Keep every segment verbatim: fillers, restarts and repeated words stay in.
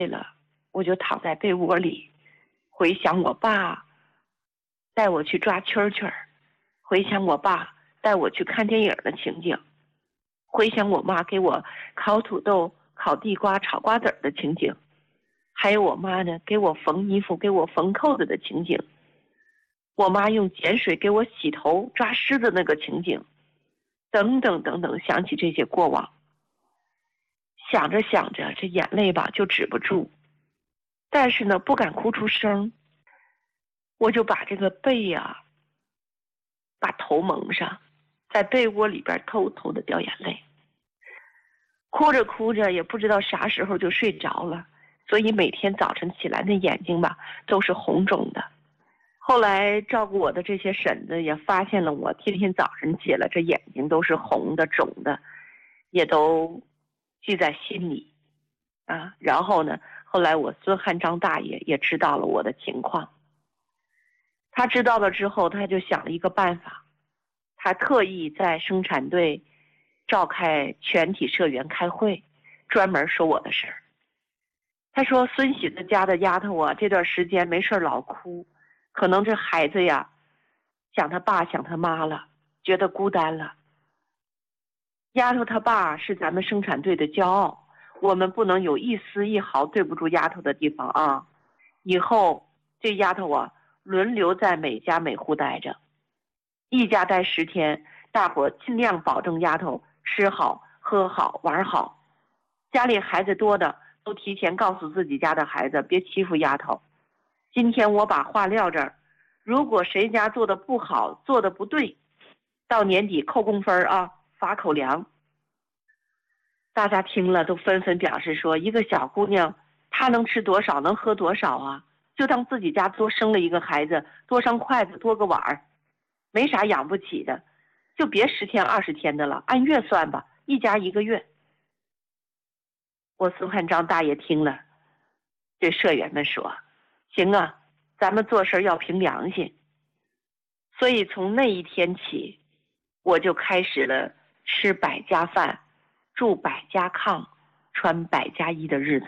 了，我就躺在被窝里，回想我爸带我去抓蛐蛐，回想我爸带我去看电影的情景，回想我妈给我烤土豆、烤地瓜、炒瓜子的情景，还有我妈呢给我缝衣服、给我缝扣子的情景，我妈用碱水给我洗头、抓虱子那个情景，等等等等，想起这些过往，想着想着，这眼泪吧就止不住，但是呢不敢哭出声，我就把这个背呀、啊，把头蒙上，在被窝里边偷偷的掉眼泪，哭着哭着也不知道啥时候就睡着了，所以每天早晨起来那眼睛吧都是红肿的。后来照顾我的这些婶子也发现了我天天早晨起来这眼睛都是红的肿的，也都记在心里啊。然后呢，后来我孙汉章大爷也知道了我的情况，他知道了之后，他就想了一个办法，他特意在生产队召开全体社员开会，专门说我的事儿。他说孙喜子家的丫头啊，这段时间没事老哭，可能这孩子呀想他爸想他妈了，觉得孤单了。丫头他爸是咱们生产队的骄傲，我们不能有一丝一毫对不住丫头的地方啊。以后这丫头啊轮流在每家每户待着，一家待十天，大伙尽量保证丫头吃好喝好玩好。家里孩子多的都提前告诉自己家的孩子别欺负丫头。今天我把话撂这儿，如果谁家做的不好做的不对，到年底扣工分啊，罚口粮。大家听了都纷纷表示说，一个小姑娘她能吃多少能喝多少啊，就当自己家多生了一个孩子，多双筷子多个碗儿，没啥养不起的，就别十天二十天的了，按月算吧，一家一个月。我孙汉章大爷听了，对社员们说，行啊，咱们做事要凭良心。所以从那一天起，我就开始了吃百家饭、住百家炕、穿百家衣的日子。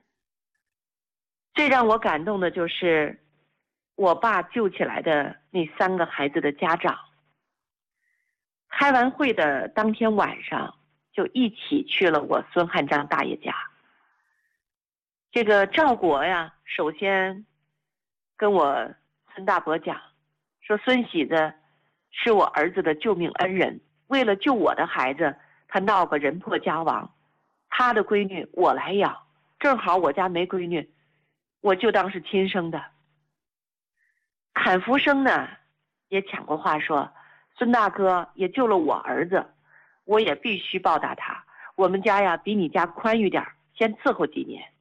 最让我感动的就是我爸救起来的那三个孩子的家长。开完会的当天晚上，就一起去了我孙汉章大爷家。这个赵国呀，首先跟我孙大伯讲，说孙喜子是我儿子的救命恩人，为了救我的孩子，他闹个人破家亡，他的闺女我来养，正好我家没闺女，我就当是亲生的。侃福生呢也抢过话说，孙大哥也救了我儿子，我也必须报答他，我们家呀比你家宽裕点，先伺候几年。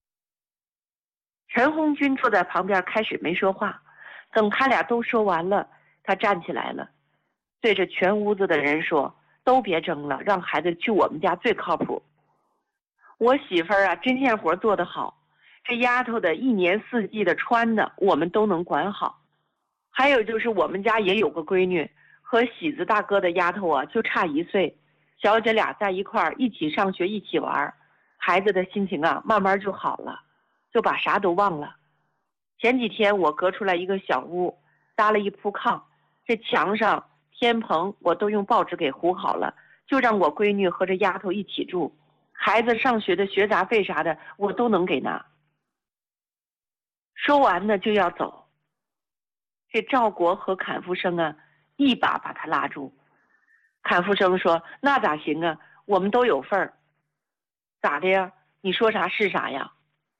陈红军坐在旁边开始没说话，等他俩都说完了，他站起来了，对着全屋子的人说，都别争了，让孩子去我们家最靠谱。我媳妇儿啊针线活做得好，这丫头的一年四季的穿的我们都能管好。还有就是我们家也有个闺女，和喜子大哥的丫头啊就差一岁，小姐俩在一块儿一起上学一起玩，孩子的心情啊慢慢就好了，就把啥都忘了。前几天我隔出来一个小屋，搭了一铺炕，这墙上天棚我都用报纸给糊好了，就让我闺女和这丫头一起住，孩子上学的学杂费啥的我都能给拿。说完呢就要走，这赵国和侃福生啊一把把他拉住。侃福生说，那咋行啊，我们都有份儿。咋的呀，你说啥是啥呀。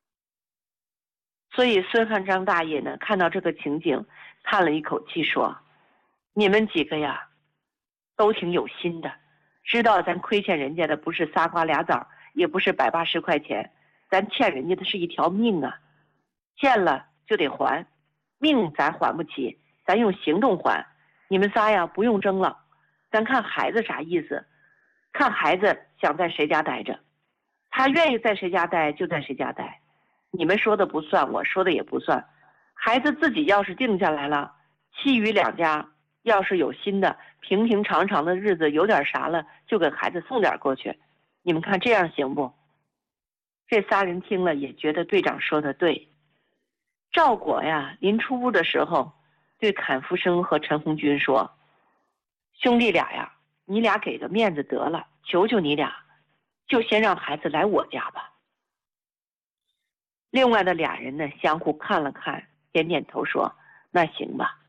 所以孙汉章大爷呢看到这个情景，叹了一口气说，你们几个呀都挺有心的，知道咱亏欠人家的不是仨瓜俩枣，也不是百八十块钱，咱欠人家的是一条命啊，欠了就得还，命咱还不起，咱用行动还。你们仨呀不用争了，咱看孩子啥意思，看孩子想在谁家待着，他愿意在谁家待就在谁家待，你们说的不算，我说的也不算。孩子自己要是定下来了，其余两家要是有心的，平平常常的日子有点啥了，就给孩子送点过去，你们看这样行不？ 这仨人听了也觉得队长说的对。赵国呀，临出屋的时候，对侃夫生和陈红军说：“兄弟俩呀，你俩给个面子得了，求求你俩，就先让孩子来我家吧。”另外的俩人呢，相互看了看，点点头说：“那行吧。”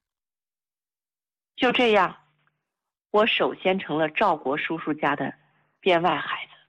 就这样，我首先成了赵国叔叔家的编外孩子。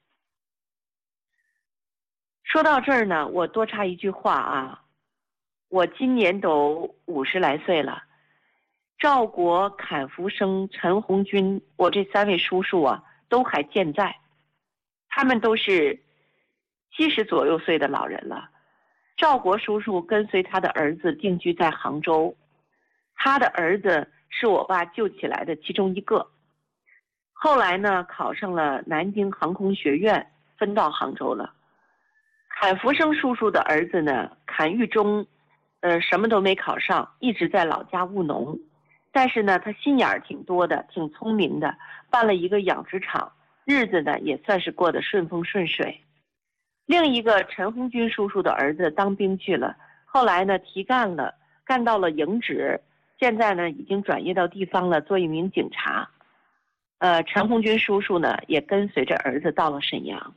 说到这儿呢，我多插一句话啊，我今年都五十来岁了，赵国、侃夫生、陈红军，我这三位叔叔啊，都还健在，他们都是七十左右岁的老人了。赵国叔叔跟随他的儿子定居在杭州，他的儿子是我爸救起来的其中一个，后来呢考上了南京航空学院，分到杭州了。侃夫生叔叔的儿子呢，侃玉忠，呃，什么都没考上，一直在老家务农，但是呢他心眼儿挺多的，挺聪明的，办了一个养殖场，日子呢也算是过得顺风顺水。另一个陈红军叔叔的儿子当兵去了，后来呢提干了，干到了营职，现在呢已经转业到地方了，做一名警察。呃，陈红军叔叔呢也跟随着儿子到了沈阳。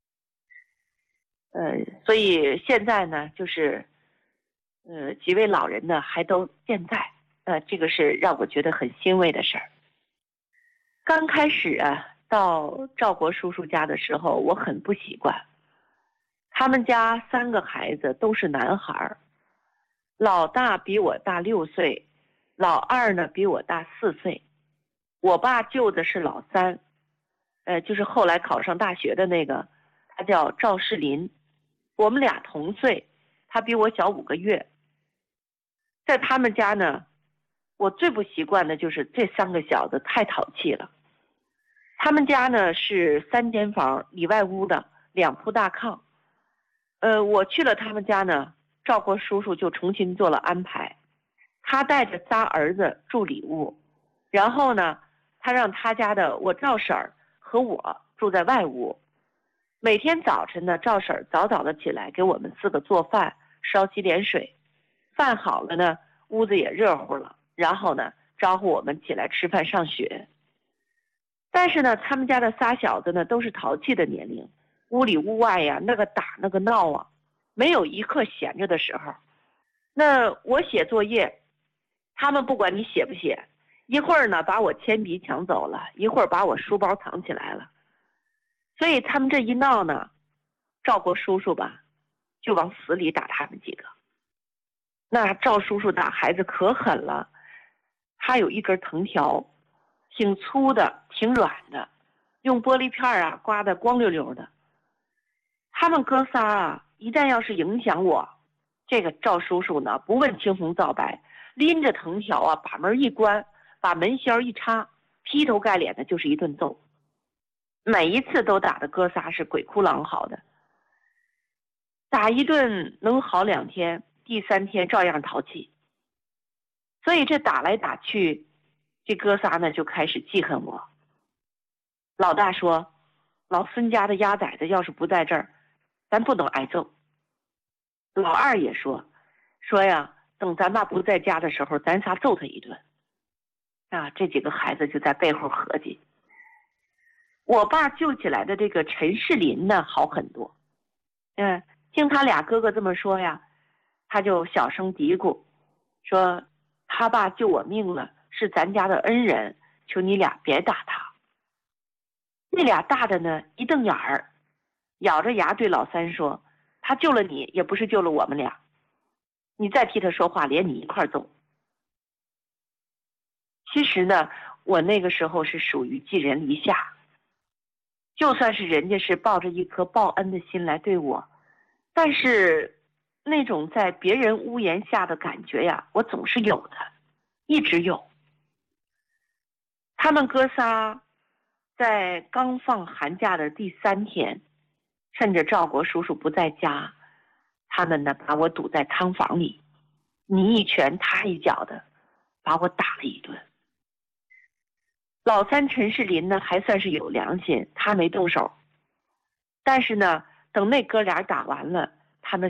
呃，所以现在呢就是呃几位老人呢还都健在，呃这个是让我觉得很欣慰的事儿。刚开始啊到赵国叔叔家的时候，我很不习惯。他们家三个孩子都是男孩，老大比我大六岁，老二呢比我大四岁，我爸救的是老三，呃，就是后来考上大学的那个，他叫赵世林，我们俩同岁，他比我小五个月。在他们家呢，我最不习惯的就是这三个小子太淘气了。他们家呢是三间房，里外屋的，两铺大炕。呃，我去了他们家呢，赵国叔叔就重新做了安排，他带着仨儿子住里屋，然后呢，他让他家的我赵婶儿和我住在外屋。每天早晨呢，赵婶儿早早的起来给我们四个做饭，烧洗脸水，饭好了呢，屋子也热乎了，然后呢，招呼我们起来吃饭上学。但是呢，他们家的仨小子呢，都是淘气的年龄。屋里屋外呀，那个打那个闹啊，没有一刻闲着的时候。那我写作业，他们不管你写不写，一会儿呢把我铅笔抢走了，一会儿把我书包藏起来了。所以他们这一闹呢，赵国叔叔吧就往死里打他们几个。那赵叔叔打孩子可狠了，他有一根藤条，挺粗的，挺软的，用玻璃片啊刮得光溜溜的。他们哥仨啊，一旦要是影响我，这个赵叔叔呢，不问青红皂白，拎着藤条啊，把门一关，把门销一插，劈头盖脸的就是一顿揍。每一次都打的哥仨是鬼哭狼嚎的，打一顿能好两天，第三天照样淘气。所以这打来打去，这哥仨呢就开始记恨我。老大说，老孙家的鸭崽子要是不在这儿，咱不能挨揍。老二也说，说呀，等咱爸不在家的时候，咱仨揍他一顿。啊，这几个孩子就在背后合计。我爸救起来的这个陈世林呢，好很多。嗯，听他俩哥哥这么说呀，他就小声嘀咕，说他爸救我命了，是咱家的恩人，求你俩别打他。那俩大的呢，一瞪眼儿，咬着牙对老三说，他救了你，也不是救了我们俩，你再替他说话，连你一块揍。其实呢，我那个时候是属于寄人篱下，就算是人家是抱着一颗报恩的心来对我，但是那种在别人屋檐下的感觉呀，我总是有的，一直有。他们哥仨在刚放寒假的第三天，趁着赵国叔叔不在家，他们呢把我堵在仓房里，你一拳他一脚的把我打了一顿。老三陈世林呢还算是有良心，他没动手，但是呢等那哥俩打完了，他那